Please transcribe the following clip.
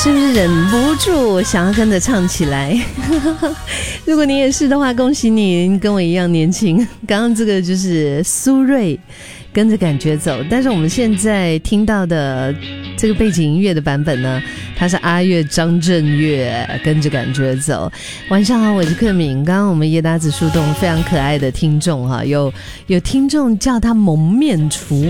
是不是忍不住想要跟着唱起来？如果你也是的话，恭喜你，你跟我一样年轻。刚刚这个就是苏芮跟着感觉走，但是我们现在听到的这个背景音乐的版本呢，它是阿月张震岳跟着感觉走。晚上好，我是克敏。刚刚我们叶达子树洞非常可爱的听众哈，有听众叫他蒙面厨